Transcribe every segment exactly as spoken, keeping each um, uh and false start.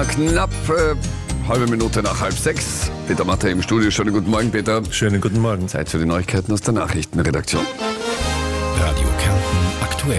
knapp äh, halbe Minute nach halb sechs. Peter Matter im Studio. Schönen guten Morgen, Peter. Schönen guten Morgen. Zeit für die Neuigkeiten aus der Nachrichtenredaktion. Radio Kärnten aktuell.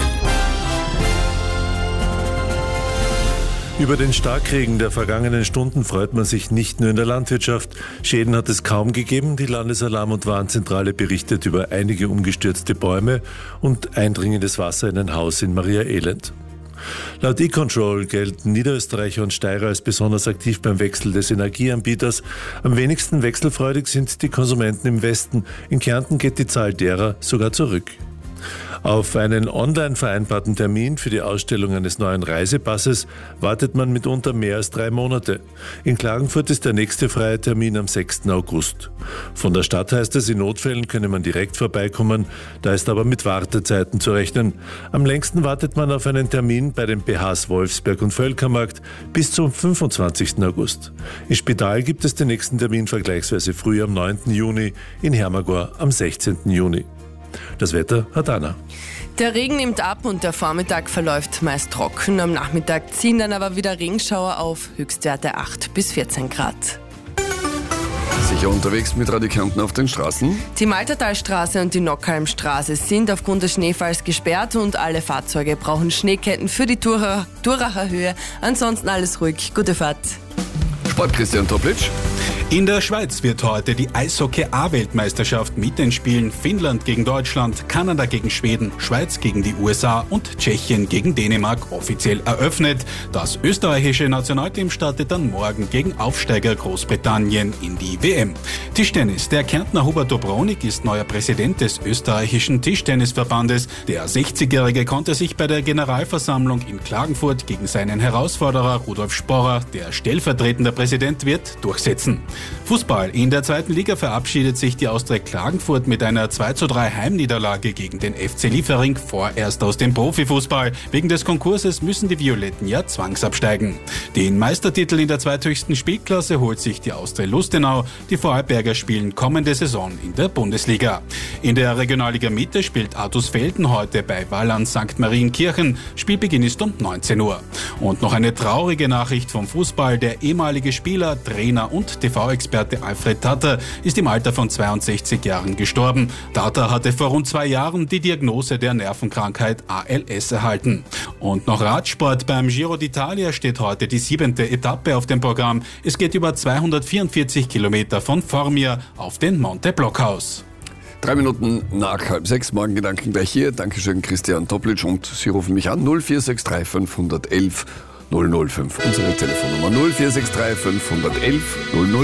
Über den Starkregen der vergangenen Stunden freut man sich nicht nur in der Landwirtschaft. Schäden hat es kaum gegeben. Die Landesalarm- und Warnzentrale berichtet über einige umgestürzte Bäume und eindringendes Wasser in ein Haus in Maria Elend. Laut E-Control gelten Niederösterreicher und Steirer als besonders aktiv beim Wechsel des Energieanbieters. Am wenigsten wechselfreudig sind die Konsumenten im Westen. In Kärnten geht die Zahl derer sogar zurück. Auf einen online vereinbarten Termin für die Ausstellung eines neuen Reisepasses wartet man mitunter mehr als drei Monate. In Klagenfurt ist der nächste freie Termin am sechsten August. Von der Stadt heißt es, in Notfällen könne man direkt vorbeikommen, da ist aber mit Wartezeiten zu rechnen. Am längsten wartet man auf einen Termin bei den B Hs Wolfsberg und Völkermarkt bis zum fünfundzwanzigsten August. Im Spital gibt es den nächsten Termin vergleichsweise früh am neunten Juni, in Hermagor am sechzehnten Juni. Das Wetter hat Anna. Der Regen nimmt ab und der Vormittag verläuft meist trocken. Am Nachmittag ziehen dann aber wieder Regenschauer auf, Höchstwerte acht bis vierzehn Grad. Sicher unterwegs mit Radio Kärnten auf den Straßen? Die Maltertalstraße und die Nockhalmstraße sind aufgrund des Schneefalls gesperrt und alle Fahrzeuge brauchen Schneeketten für die Duracher, Duracher Höhe. Ansonsten alles ruhig. Gute Fahrt. Sport Christian Toplic. In der Schweiz wird heute die Eishockey-A-Weltmeisterschaft mit den Spielen Finnland gegen Deutschland, Kanada gegen Schweden, Schweiz gegen die U S A und Tschechien gegen Dänemark offiziell eröffnet. Das österreichische Nationalteam startet dann morgen gegen Aufsteiger Großbritannien in die W M. Tischtennis. Der Kärntner Hubert Dobronik ist neuer Präsident des österreichischen Tischtennisverbandes. Der sechzigjährige konnte sich bei der Generalversammlung in Klagenfurt gegen seinen Herausforderer Rudolf Sporrer, der stellvertretender Präsident wird, durchsetzen. Fußball. In der zweiten Liga verabschiedet sich die Austria Klagenfurt mit einer zwei zu drei Heimniederlage gegen den F C Liefering vorerst aus dem Profifußball. Wegen des Konkurses müssen die Violetten ja zwangsabsteigen. Den Meistertitel in der zweithöchsten Spielklasse holt sich die Austria Lustenau. Die Vorarlberger spielen kommende Saison in der Bundesliga. In der Regionalliga Mitte spielt Artusfelden heute bei Wallern Sankt Marienkirchen. Spielbeginn ist um neunzehn Uhr. Und noch eine traurige Nachricht vom Fußball. Der ehemalige Spieler, Trainer und T V-Experte Alfred Tatter ist im Alter von zweiundsechzig Jahren gestorben. Tatter hatte vor rund zwei Jahren die Diagnose der Nervenkrankheit A L S erhalten. Und noch Radsport. Beim Giro d'Italia steht heute die siebente Etappe auf dem Programm. Es geht über zweihundertvierundvierzig Kilometer von Formia auf den Monte Blockhaus. Drei Minuten nach halb sechs, morgen Gedanken gleich hier. Dankeschön Christian Toplic und Sie rufen mich an null vier sechs drei fünf eins eins null null fünf. Unsere Telefonnummer null vier sechs drei fünf eins eins null null